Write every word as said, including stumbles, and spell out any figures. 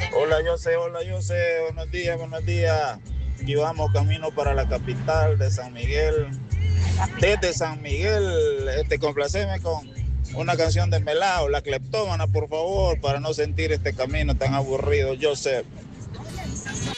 Hola, José, hola, José, buenos días, buenos días. Aquí vamos camino para la capital de San Miguel. Desde San Miguel, este, complaceme con una canción de Melao, La Cleptómana, por favor, para no sentir este camino tan aburrido, José.